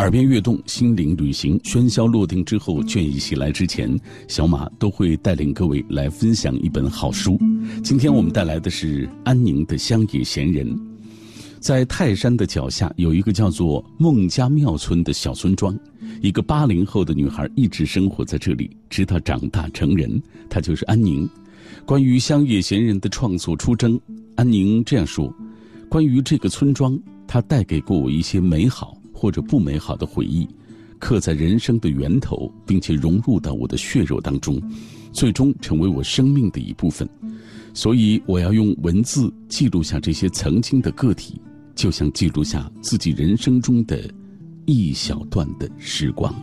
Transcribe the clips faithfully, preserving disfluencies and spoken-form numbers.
耳边跃动，心灵旅行，喧嚣落定之后，倦意袭来之前，小马都会带领各位来分享一本好书。今天我们带来的是安宁的乡野闲人。在泰山的脚下有一个叫做孟家庙村的小村庄，一个八零后的女孩一直生活在这里，直到长大成人。她就是安宁。关于乡野闲人的创作出征，安宁这样说：关于这个村庄，它带给过我一些美好或者不美好的回忆，刻在人生的源头，并且融入到我的血肉当中，最终成为我生命的一部分。所以我要用文字记录下这些曾经的个体，就像记录下自己人生中的一小段的时光。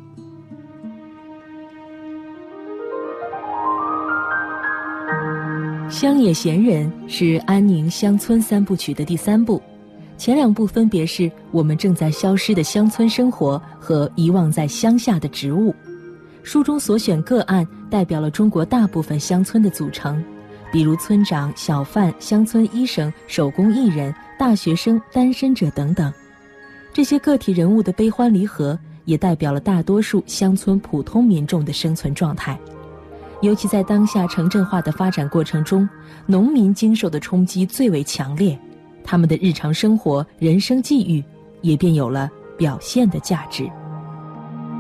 乡野闲人是安宁乡村三部曲的第三部，前两部分别是我们正在消失的乡村生活和遗忘在乡下的植物。书中所选个案代表了中国大部分乡村的组成，比如村长、小贩、乡村医生、手工艺人、大学生、单身者等等。这些个体人物的悲欢离合也代表了大多数乡村普通民众的生存状态。尤其在当下城镇化的发展过程中，农民经受的冲击最为强烈，他们的日常生活、人生际遇也便有了表现的价值。